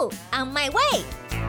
路 On My Way。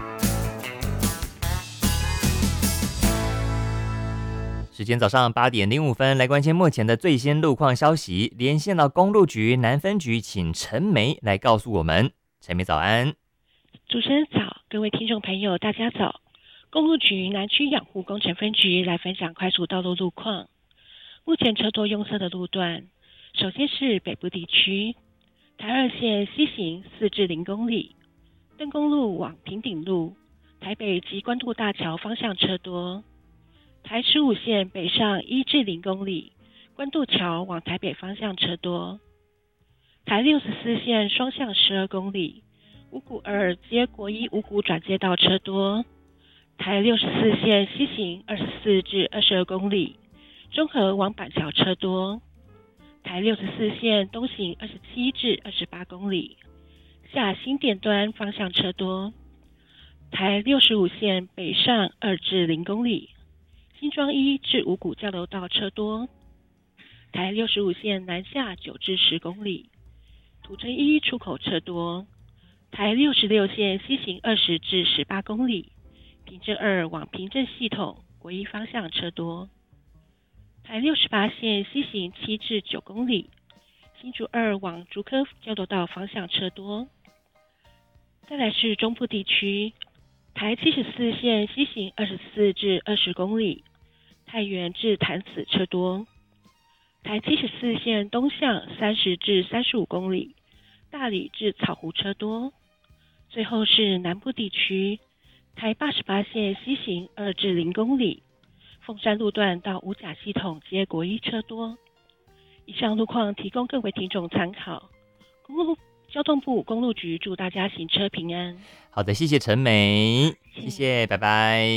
时间早上8:05，来关心目前的最新路况消息。连线到公路局南分局，请陈梅来告诉我们。陈梅早安。 主持人早，各位听众朋友大家早。公路局南区养护工程分局来分享快速道路路况。目前车多拥塞的路段，首先是北部地区，台2线西行4至0公里，登公路往平顶路，台北及关渡大桥方向车多。台15线北上1至0公里，关渡桥往台北方向车多。台64线双向12公里，五股2接国一五股转接道车多。台64线西行24至22公里，中和往板桥车多。台64线东行27至28公里，下新店端方向车多。台65线北上2至0公里，新庄1至五股交流道车多。台65线南下9至10公里，土城1出口车多。台66线西行20至18公里，平镇2往平镇系统国一方向车多。台68线西行7至9公里，新竹2往竹科交流道方向车多。再来是中部地区，台74线西行24至20公里，太原至潭子车多。台74线东向30至35公里，大理至草湖车多。最后是南部地区，台88线西行2至0公里，凤山路段到五甲系统接国一车多。以上路况提供各位听众参考。交通部公路局祝大家行车平安。 好的，谢谢陈梅，谢谢，拜拜。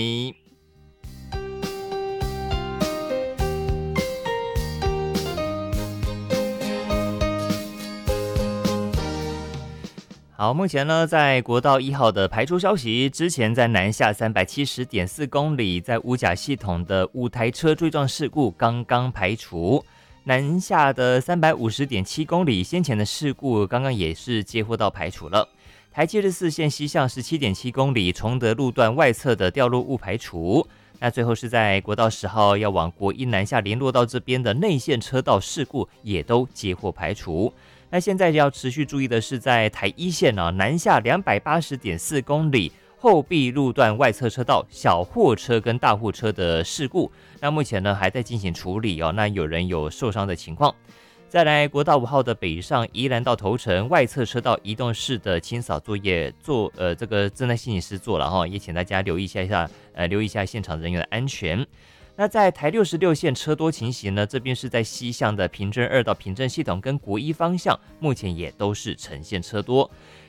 好，目前呢，在国道1号的排除消息，之前在南下370.4公里，在五甲系统的5台车追撞事故刚刚排除。南下的350.7公里，先前的事故刚刚也是接获到排除了。台74线西向17.7公里，崇德路段外侧的掉落物排除。那最后是在国道10号要往国一南下联络道这边的内线车道事故也都接获排除。那现在要持续注意的是，在台1线南下280.4公里，后壁路段外侧车道小货车跟大货车的事故，那目前呢还在进行处理那有人有受伤的情况。再来国道5号的北上宜兰到头城外侧车道移动式的清扫作业这个正在进行施作了也请大家留意一下现场人员的安全。那在台66线车多情形呢，这边是在西向的平镇2到平镇系统跟国一方向，目前也都是呈现车多。